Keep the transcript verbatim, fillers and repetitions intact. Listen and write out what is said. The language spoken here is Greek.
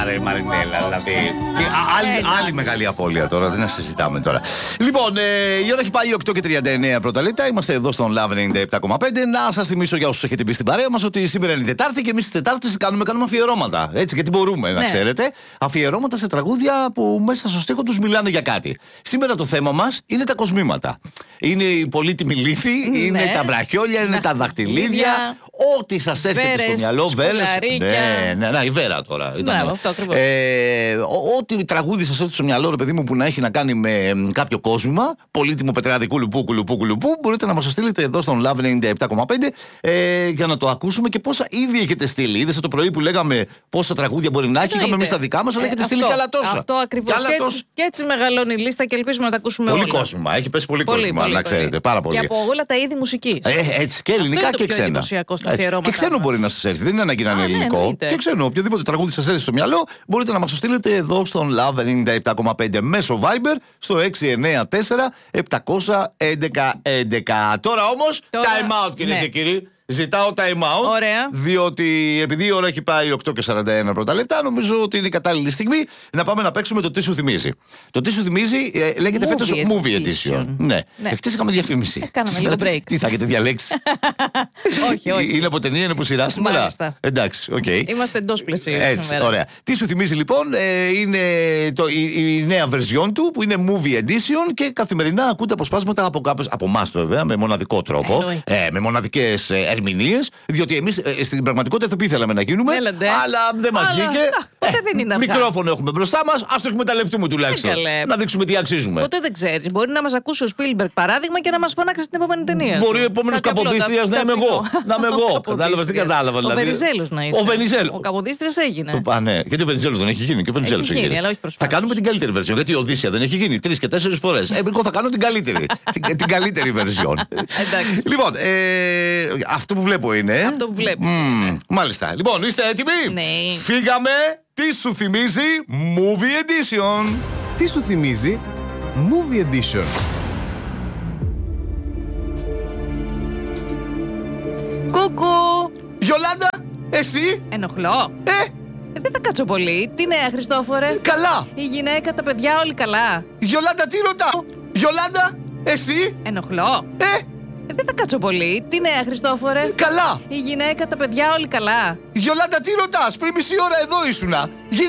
Ρε Μαρινέλα, δηλαδή. Και άλλη, άλλη μεγάλη απώλεια τώρα, δεν να συζητάμε τώρα. Λοιπόν, ε, η ώρα έχει πάει οκτώ και τριάντα εννέα πρώτα λεπτά. Είμαστε εδώ στον Love ενενήντα επτά κόμμα πέντε. Να σας θυμίσω για όσους έχετε μπει στην παρέα μας ότι σήμερα είναι Τετάρτη και εμείς τις Τετάρτες κάνουμε, κάνουμε αφιερώματα. Έτσι, γιατί μπορούμε, ναι. Να ξέρετε. Αφιερώματα σε τραγούδια που μέσα στο στίχο τους μιλάνε για κάτι. Σήμερα το θέμα μας είναι τα κοσμήματα. Είναι η πολύτιμη λύθη, ναι. Είναι τα βραχιόλια, είναι τα δαχτυλίδια. Ό,τι σας έρχεται βέρες, στο μυαλό, βέρες. Ναι, ναι, ναι, η Βέρα τώρα. Ήταν, ναι, αυτό ακριβώς. Ε, ό,τι τραγούδι σας έρθει στο μυαλό, ρε παιδί μου, που να έχει να κάνει με κάποιο κόσμημα, πολύτιμο πετράδι κουλουπού, κουλουπού, κουλουπού, μπορείτε να μας το στείλετε εδώ στον Love ενενήντα επτά κόμμα πέντε ε, για να το ακούσουμε και πόσα ήδη έχετε στείλει. Είδες το πρωί που λέγαμε πόσα τραγούδια μπορεί να έχει, είχαμε εμείς τα δικά μας, αλλά ε, έχετε αυτό, στείλει κι άλλα τόσα. Αυτό ακριβώς. Και, και, έτσι, και έτσι μεγαλώνει η λίστα και ελπίζουμε να τα ακούσουμε πολύ όλα. Πολύ κόσμημα, έχει πέσει πολύ, πολύ κόσμημα, να ξέρετε. Πάρα πολύ. Και από όλα τα είδη μουσικής. Ε, έτσι, και ελληνικά και ξένα. Και ξένο μπορεί να σας έρθει, δεν είναι ανάγκη να είναι ελληνικό. Και ξένο, οποιοδήποτε τραγούδι σας έρθει στο μυαλό, μπορείτε να μας το στείλετε εδώ στον Love ενενήντα επτά κόμμα πέντε μέσω Viber στο έξι εννέα τέσσερα επτακόσια έντεκα έντεκα. Τώρα όμως, Τώρα... time out, κυρίες ναι. και κύριοι. Ζητάω time out. Ωραία. Διότι επειδή η ώρα έχει πάει οκτώ και σαράντα ένα πρώτα λεπτά, νομίζω ότι είναι η κατάλληλη στιγμή να πάμε να παίξουμε το τι σου θυμίζει. Το τι σου θυμίζει ε, λέγεται φέτος Movie Edition. edition. Ναι. ναι. Εχθές είχαμε διαφήμιση. Ε, κάναμε λίγο break. Τι θα έχετε διαλέξει? όχι, όχι. Είναι από ταινία, είναι από σειρά σήμερα. Μάλιστα. Εντάξει, οκ. Okay. Είμαστε εντός πλαισίου. Έτσι, ωραία. Τι σου θυμίζει λοιπόν, ε, είναι το, η, η νέα version του που είναι Movie Edition και καθημερινά ακούτε αποσπάσματα από κάποιους, από εμάς βέβαια, με μοναδικό τρόπο, ε, με μοναδικές ε, ερμηνείες, διότι εμείς ε, στην πραγματικότητα ηθοποιοί θέλαμε να γίνουμε, Έλαντε. αλλά δεν μας βγήκε. Ε, δεν είναι μικρόφωνο έχουμε μπροστά μας, ας το εκμεταλλευτούμε τουλάχιστον. Να δείξουμε τι αξίζουμε. Ποτέ δεν ξέρεις. Μπορεί να μας ακούσει ο Σπίλμπεργκ παράδειγμα και να μας φωνάξει στην επόμενη ταινία. Μπορεί ο επόμενος Καποδίστριας να είμαι εγώ. Να είμαι εγώ. Κατάλαβα, τι κατάλαβα. Ο Βενιζέλος να είσαι. Ο Βενιζέλος. Ο Καποδίστριας έγινε. Ναι, γιατί ο Βενιζέλος δεν έχει γίνει. Και ο Βενιζέλος έχει γίνει. Θα κάνουμε την καλύτερη version. Γιατί η Οδύσσια δεν έχει γίνει τρεις και τέσσερις φορές. Εγώ θα κάνω την καλύτερη. Την καλύτερη version. Λοιπόν, αυτό που βλέπω είναι. Αυτό που βλέπεις. Mm, μάλιστα. Λοιπόν, είστε έτοιμοι? Ναι. Φύγαμε. Τι σου θυμίζει Movie Edition. Τι σου θυμίζει Movie Edition. Κούκου. Γιολάντα, εσύ. Ενοχλώ. Ε. Ε, δεν θα κάτσω πολύ. Τι νέα, Χριστόφορε? Καλά. Η γυναίκα, τα παιδιά, όλοι καλά. Γιολάντα, τι ρωτάω. Γιολάντα, εσύ. Ενοχλώ. Ε. Ε, δεν θα κάτσω πολύ. Τι νέα, Χριστόφορε? Καλά. Η γυναίκα, τα παιδιά, όλοι καλά. Γιολάντα, τι ρωτάς? Πριν μισή ώρα εδώ ήσουνα.